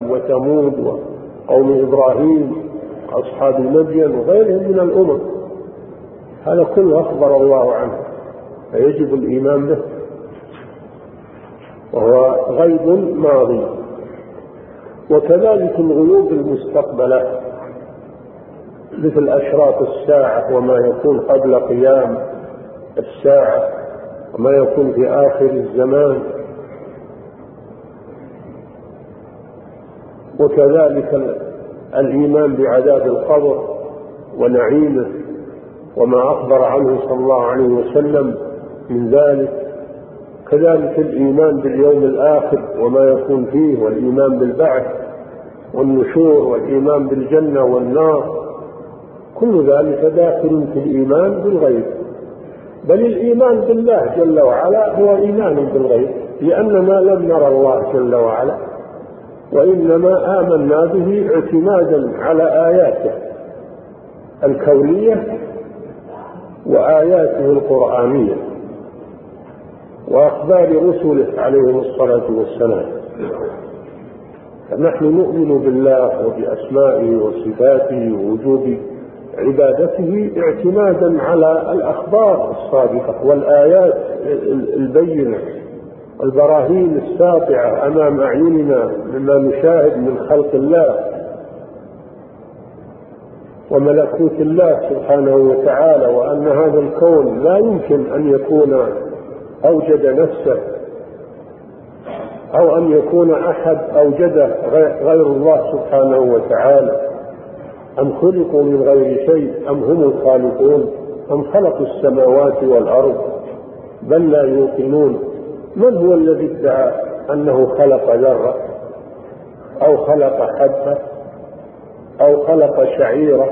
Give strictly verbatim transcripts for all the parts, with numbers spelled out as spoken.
وثمود وقوم إبراهيم أصحاب مدين وغيرهم من الأمم، هذا كله أخبر الله عنه فيجب الإيمان به، وهو غيب ماضي. وكذلك الغيوب المستقبلة مثل أشراط الساعة وما يكون قبل قيام الساعة وما يكون في آخر الزمان، وكذلك الإيمان بعذاب القبر ونعيمه وما أخبر عنه صلى الله عليه وسلم من ذلك، كذلك الإيمان باليوم الآخر وما يكون فيه، والإيمان بالبعث والنشور، والإيمان بالجنة والنار، كل ذلك داخل في الإيمان بالغيب. بل الإيمان بالله جل وعلا هو إيمان بالغيب، لأننا لم نرى الله جل وعلا، وإنما آمنا به اعتمادا على آياته الكونية وآياته القرآنية وأخبار رسله عليهم الصلاة والسلام. فنحن نؤمن بالله وبأسمائه وصفاته ووجوب عبادته اعتمادا على الأخبار الصادقة والآيات البينة والبراهين الساطعة أمام أعيننا مما نشاهد من خلق الله وملكوت الله سبحانه وتعالى، وأن هذا الكون لا يمكن أن يكون أوجد نفسه أو أن يكون أحد أوجده غير الله سبحانه وتعالى. أم خلقوا من غير شيء أم هم الخالقون أم خلقوا السماوات والأرض بل لا يوقنون. من هو الذي ادعى أنه خلق ذرة أو خلق حبة أو خلق شعيرة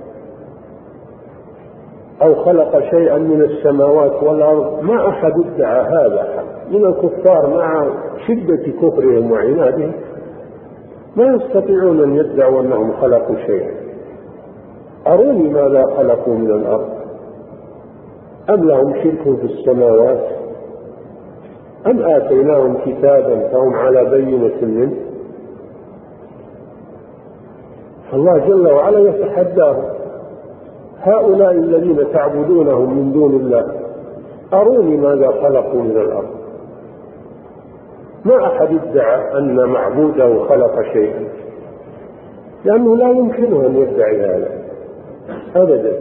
أو خلق شيئا من السماوات والأرض؟ ما أحد ادعى هذا من الكفار، مع شدة كفرهم وعنادهم ما يستطيعون أن يدعوا أنهم خلقوا شيئا. أروني ماذا خلقوا من الأرض، أم لهم شرك في السماوات، أم آتيناهم كتابا فهم على بينة منه. فالله جل وعلا يتحداهم: هؤلاء الذين تعبدونهم من دون الله أروني ماذا خلقوا من الأرض. ما أحد ادعى أن معبوده خلق شيئا، لأنه لا يمكنه أن يدعي هذا أبدا.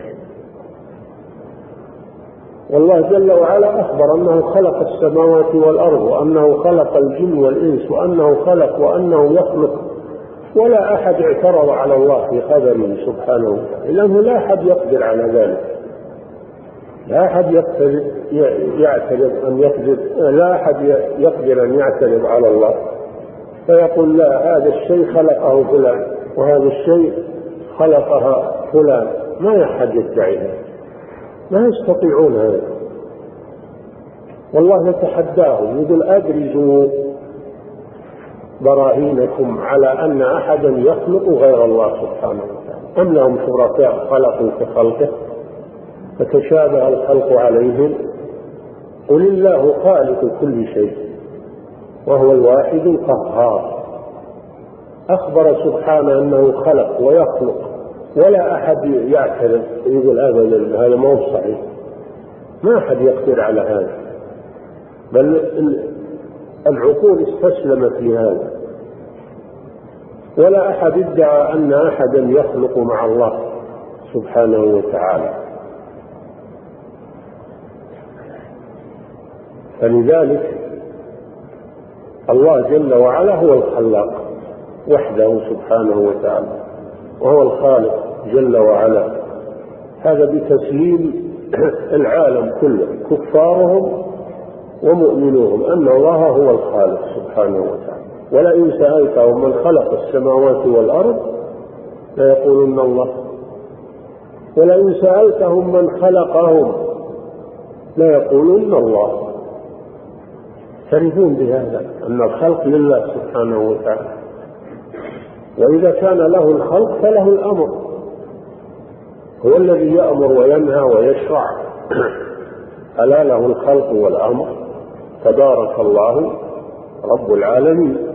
والله جل وعلا أخبر أنه خلق السماوات والأرض، وأنه خلق الجن والإنس، وأنه خلق وأنه يخلق، ولا أحد اعترض على الله في خبره سبحانه وتعالى، لأنه لا أحد يقدر على ذلك. لا أحد يقدر يعترض أن يقدر لا أحد يقدر أن يعترض على الله فيقول لا، هذا الشيء خلقه فلان وهذا الشيء خلقها فلان. ما يحد يدعيها، ما يستطيعون هذا. والله يتحداهم يقول: أدرجوا براهينكم على أن أحدا يخلق غير الله سبحانه وتعالى، أم لهم شركاء خلقوا كخلقه فتشابه الخلق عليهم، قل الله خالق كل شيء وهو الواحد القهار. أخبر سبحانه أنه خلق ويخلق، ولا أحد يعترض يقول أبدا هذا ما هو صحيح. ما أحد يقدر على هذا، بل العقول استسلمت لهذا، ولا أحد ادعى أن أحدا يخلق مع الله سبحانه وتعالى. فلذلك الله جل وعلا هو الخلاق وحده سبحانه وتعالى، وهو الخالق جل وعلا. هذا بتسليم العالم كله كفارهم ومؤمنوهم أن الله هو الخالق سبحانه وتعالى. ولئن سألتهم من خلق السماوات والأرض ليقولن الله، ولئن سألتهم من خلقهم ليقولن الله. تعرفون بهذا أن الخلق لله سبحانه وتعالى، وإذا كان له الخلق فله الأمر، هو الذي يأمر وينهى ويشرع. ألا له الخلق والأمر، تبارك الله رب العالمين.